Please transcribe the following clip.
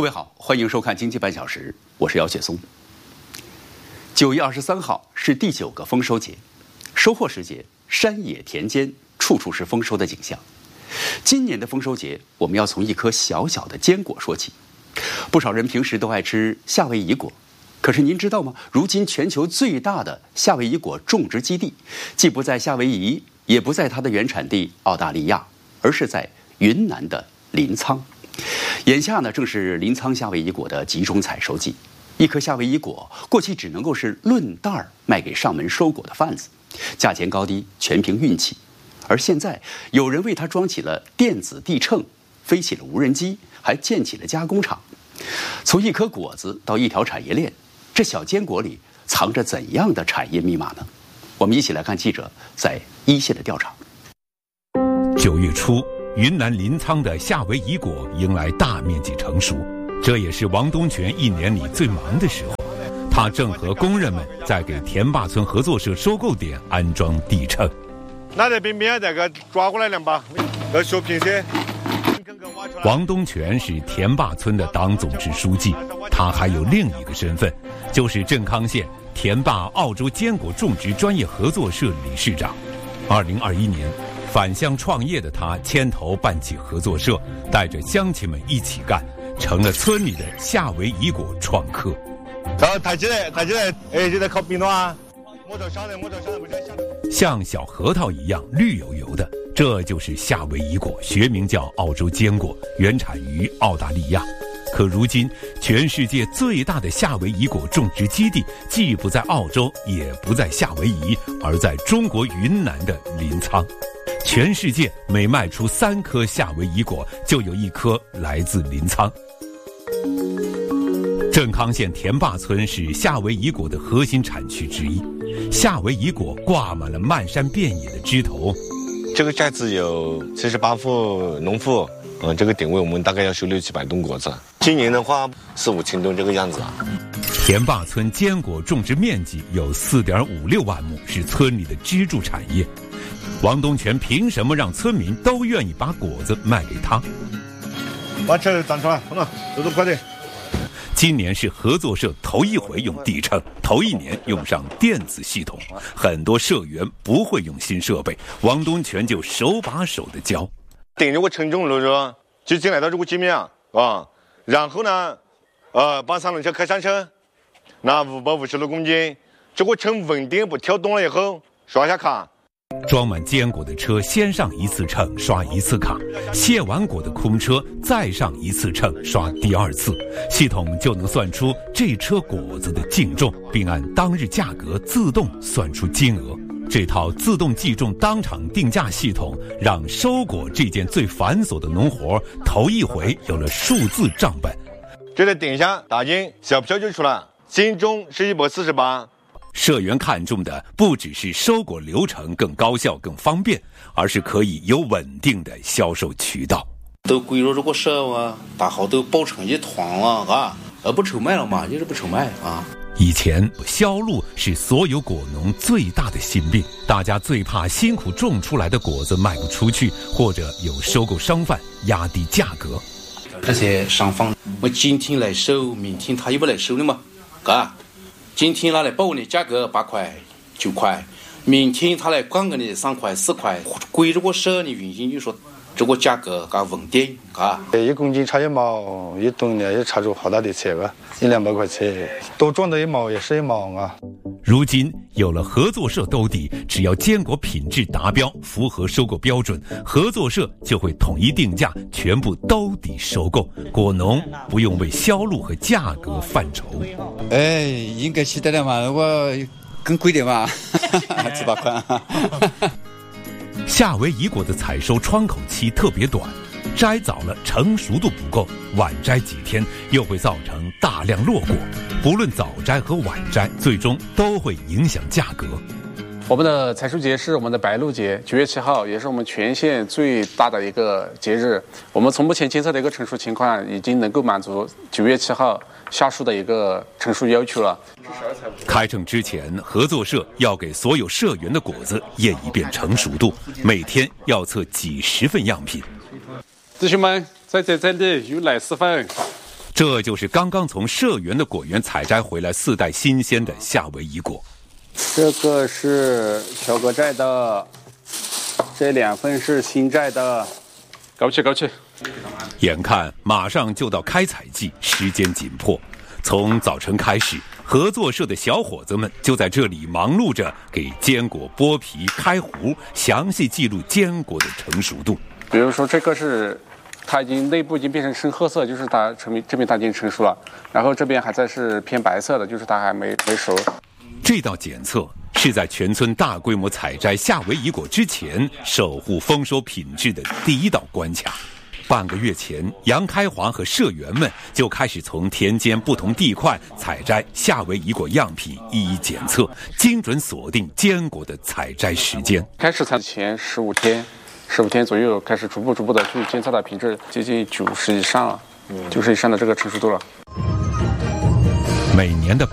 位好，欢迎收看经济半小时，我是姚雪松。9月23号是第9个丰收节，收获时节，山野田间处处是丰收的景象。今年的丰收节，我们要从一颗小小的坚果说起。不少人平时都爱吃夏威夷果，可是您知道吗？如今全球最大的夏威夷果种植基地，既不在夏威夷，也不在它的原产地澳大利亚，而是在云南的临沧。眼下呢，正是临沧夏威夷果的集中采收季。一颗夏威夷果过去只能够是论袋儿卖给上门收果的贩子，价钱高低全凭运气。而现在有人为它装起了电子地秤，飞起了无人机，还建起了加工厂。从一颗果子到一条产业链，这小坚果里藏着怎样的产业密码呢？我们一起来看记者在一线的调查。 9月初，云南临沧的夏威夷果迎来大面积成熟，这也是王东泉一年里最忙的时候。他正和工人们在给田坝村合作社收购点安装地秤。 拿在边边再给抓过来2把，要学平些。 王东泉是田坝村的党总支书记，他还有另一个身份，就是镇康县田坝澳洲坚果种植专业合作社理事长。2021年返乡创业的他牵头办起合作社，带着乡亲们一起干，成了村里的夏威夷果创客。 抬起来，哎，就在烤冰暖。 像小核桃一样绿油油的，这就是夏威夷果，学名叫澳洲坚果，原产于澳大利亚。可如今，全世界最大的夏威夷果种植基地既不在澳洲，也不在夏威夷，而在中国云南的临沧。全世界每卖出3颗夏威夷果，就有1颗来自临沧。镇康县田坝村是夏威夷果的核心产区之一，夏威夷果挂满了漫山遍野的枝头。 这个寨子有78户农户，这个定位我们大概要收600-700吨果子。今年的话4-5千吨这个样子。 田坝村坚果种植面积有4.56万亩，是村里的支柱产业。王东泉凭什么让村民都愿意把果子卖给他？ 把车站出来，走快点。 今年是合作社头一回用地秤，头一年用上电子系统，很多社员不会用新设备，王东泉就手把手的教。 顶着我称重了是就进来到这个界面啊，然后呢，把3轮车开上车，拿556公斤，这个秤稳定不跳动了以后，刷下卡。 装满坚果的车先上1次秤，刷1次卡，卸完果的空车再上1次秤，刷第2次，系统就能算出这车果子的净重，并按当日价格自动算出金额。这套自动计重当场定价系统，让收果这件最繁琐的农活头一回有了数字账本。 这里点一下打金，小票就出来，斤重是148。 社员看重的不只是收果流程更高效更方便，而是可以有稳定的销售渠道。 都归入这个社嘛，大好都包成一团了不愁卖了嘛，就是不愁卖啊。 以前销路是所有果农最大的心病，大家最怕辛苦种出来的果子卖不出去，或者有收购商贩压低价格。 这些商贩，我今天来收，明天他又不来收了嘛，今天他来报你价格8块9块，明天他来杠给你3块4块，归这个社你运行就说这个价格稳定 1公斤差1毛，1吨呢也差出好大的钱，100-200块钱，多赚的1毛也是1毛啊。 如今有了合作社兜底，只要坚果品质达标，符合收购标准，合作社就会统一定价，全部兜底收购，果农不用为销路和价格犯愁。 应该期待的嘛，如果更贵点嘛，7-8块。 夏威夷果的采收窗口期特别短，摘早了成熟度不够，晚摘几天又会造成大量落果。不论早摘和晚摘，最终都会影响价格。 我们的采收节是我们的白露节，9月7号也是我们全县最大的一个节日。我们从目前监测的一个成熟情况，已经能够满足9月7号下树的一个成熟要求了。 开秤之前，合作社要给所有社员的果子验一遍成熟度，每天要测几十份样品。 弟兄们，在这里有来4份， 这就是刚刚从社员的果园采摘回来4袋新鲜的夏威夷果。 这个是乔哥摘的，这2份是新摘的。枸杞。 眼看马上就到开采季，时间紧迫，从早晨开始，合作社的小伙子们就在这里忙碌着给坚果剥皮、开核，详细记录坚果的成熟度。 比如说这个是它内部已经变成深褐色，就是它这边它已经成熟了，然后这边还在是偏白色的，就是它还没熟。 这道检测是在全村大规模采摘夏威夷果之前，守护丰收品质的第一道关卡。半个月前，杨开华和社员们就开始从田间不同地块采摘夏威夷果样品，一一检测，精准锁定坚果的采摘时间。 开始采前15天左右，开始逐步的去监测它品质，接近90以上了，90以上的这个成熟度了。 每年的